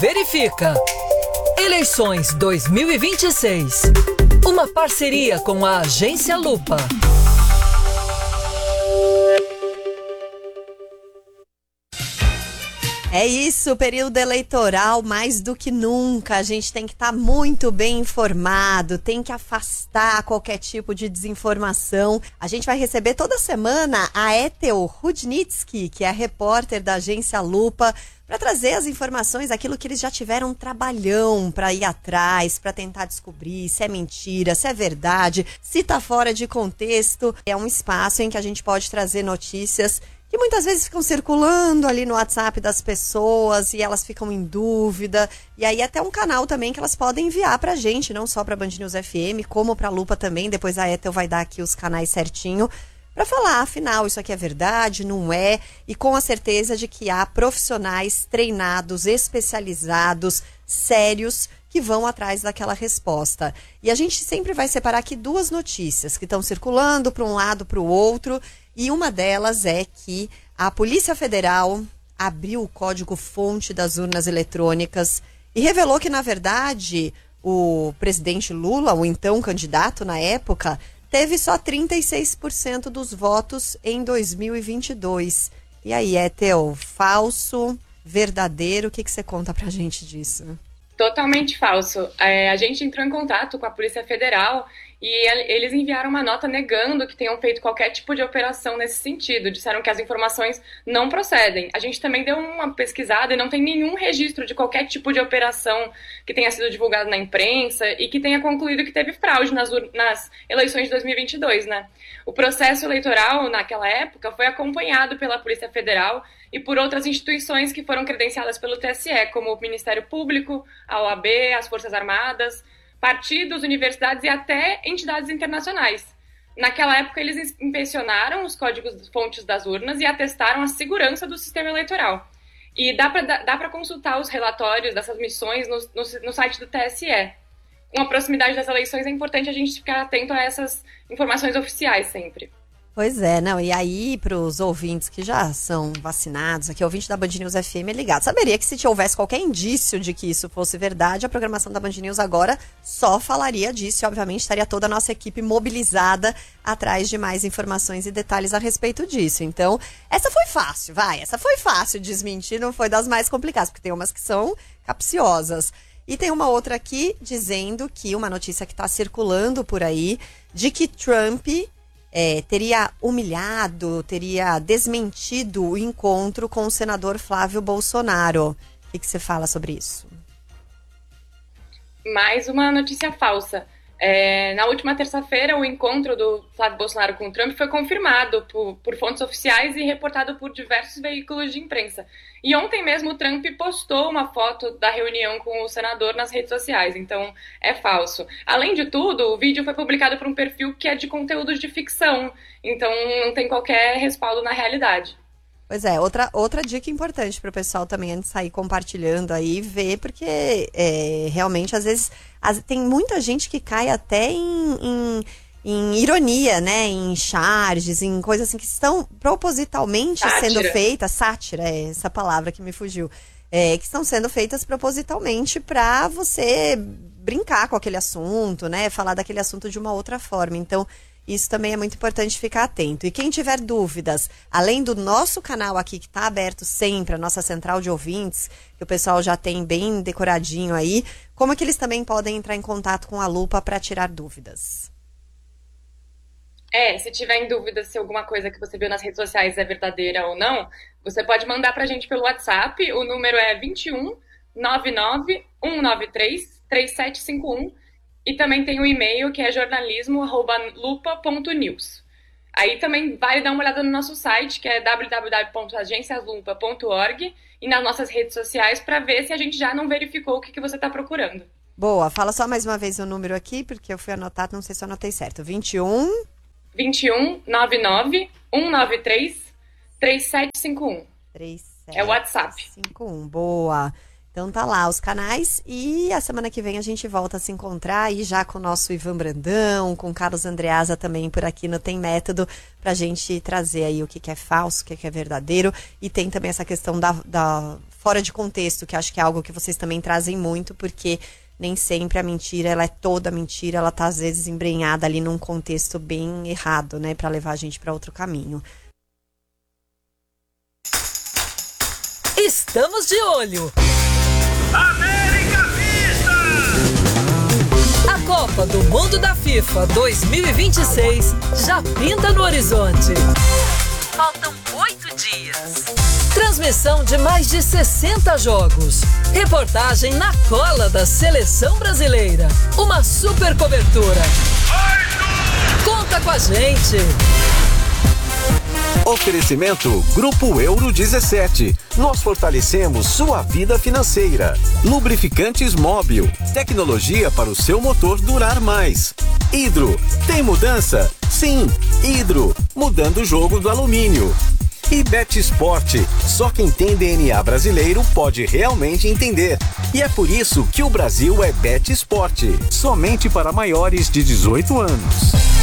Verifica. Eleições 2026. Uma parceria com a Agência Lupa. É isso, período eleitoral, mais do que nunca, a gente tem que estar muito bem informado, tem que afastar qualquer tipo de desinformação. A gente vai receber toda semana a Ethel Rudnitsky, que é a repórter da Agência Lupa, para trazer as informações, aquilo que eles já tiveram trabalhão para ir atrás, para tentar descobrir se é mentira, se é verdade, se está fora de contexto. É um espaço em que a gente pode trazer notícias que muitas vezes ficam circulando ali no WhatsApp das pessoas e elas ficam em dúvida. E aí até um canal também que elas podem enviar pra gente, não só pra Band News FM, como pra Lupa também. Depois a Ethel vai dar aqui os canais certinho pra falar, afinal, isso aqui é verdade, não é? E com a certeza de que há profissionais treinados, especializados, sérios, que vão atrás daquela resposta. E a gente sempre vai separar aqui duas notícias que estão circulando para um lado, para o outro. E uma delas é que a Polícia Federal abriu o código-fonte das urnas eletrônicas e revelou que, na verdade, o presidente Lula, o então candidato na época, teve só 36% dos votos em 2022. E aí, Ethel, falso, verdadeiro? O que você conta pra gente disso? Totalmente falso. A gente entrou em contato com a Polícia Federal e eles enviaram uma nota negando que tenham feito qualquer tipo de operação nesse sentido. Disseram que as informações não procedem. A gente também deu uma pesquisada e não tem nenhum registro de qualquer tipo de operação que tenha sido divulgado na imprensa e que tenha concluído que teve fraude nas eleições de 2022, né? O processo eleitoral, naquela época, foi acompanhado pela Polícia Federal e por outras instituições que foram credenciadas pelo TSE, como o Ministério Público, a OAB, as Forças Armadas, partidos, universidades e até entidades internacionais. Naquela época, eles inspecionaram os códigos-fontes das urnas e atestaram a segurança do sistema eleitoral. E dá para consultar os relatórios dessas missões no site do TSE. Com a proximidade das eleições, é importante a gente ficar atento a essas informações oficiais sempre. Pois é, não, e aí para os ouvintes que já são vacinados, aqui ouvinte da Band News FM é ligado, saberia que se houvesse qualquer indício de que isso fosse verdade, a programação da Band News agora só falaria disso e obviamente estaria toda a nossa equipe mobilizada atrás de mais informações e detalhes a respeito disso. Então, essa foi fácil desmentir, não foi das mais complicadas, porque tem umas que são capciosas. E tem uma outra aqui dizendo que uma notícia que está circulando por aí, de que Trump teria humilhado, teria desmentido o encontro com o senador Flávio Bolsonaro. O que você fala sobre isso? Mais uma notícia falsa. Na última terça-feira, o encontro do Flávio Bolsonaro com o Trump foi confirmado por fontes oficiais e reportado por diversos veículos de imprensa. E ontem mesmo o Trump postou uma foto da reunião com o senador nas redes sociais, então é falso. Além de tudo, o vídeo foi publicado por um perfil que é de conteúdos de ficção, então não tem qualquer respaldo na realidade. Pois é, outra dica importante para o pessoal também, antes de sair compartilhando aí, ver, porque realmente, às vezes, tem muita gente que cai até em ironia, né, em charges, em coisas assim que estão propositalmente sendo feitas, sátira, essa palavra que me fugiu, que estão sendo feitas propositalmente para você brincar com aquele assunto, né, falar daquele assunto de uma outra forma. Então, isso também é muito importante ficar atento. E quem tiver dúvidas, além do nosso canal aqui, que está aberto sempre, a nossa central de ouvintes, que o pessoal já tem bem decoradinho aí, como é que eles também podem entrar em contato com a Lupa para tirar dúvidas? Se tiver em dúvida se alguma coisa que você viu nas redes sociais é verdadeira ou não, você pode mandar pra gente pelo WhatsApp, o número é 21 99 193 3751 e também tem o e-mail que é jornalismo@lupa.news. Aí também vale dar uma olhada no nosso site, que é www.agenciaslupa.org e nas nossas redes sociais para ver se a gente já não verificou o que você está procurando. Boa, fala só mais uma vez o número aqui, porque eu fui anotar, não sei se eu anotei certo. 21 99 193 3751. 3751. É o WhatsApp. Boa. Então tá lá os canais e a semana que vem a gente volta a se encontrar aí já com o nosso Ivan Brandão, com o Carlos Andreasa também por aqui no Tem Método, pra gente trazer aí o que é falso, o que é verdadeiro, e tem também essa questão da fora de contexto, que acho que é algo que vocês também trazem muito, porque nem sempre a mentira, ela é toda mentira, ela tá às vezes embrenhada ali num contexto bem errado, né, pra levar a gente pra outro caminho. Estamos de olho! América Vista! A Copa do Mundo da FIFA 2026 já pinta no horizonte. Faltam 8 dias. Transmissão de mais de 60 jogos. Reportagem na cola da seleção brasileira. Uma super cobertura. Conta com a gente! Oferecimento Grupo Euro 17. Nós fortalecemos sua vida financeira. Lubrificantes Móbil. Tecnologia para o seu motor durar mais. Hidro. Tem mudança? Sim. Hidro. Mudando o jogo do alumínio. E Bet Sport. Só quem tem DNA brasileiro pode realmente entender. E é por isso que o Brasil é Bet Sport. Somente para maiores de 18 anos.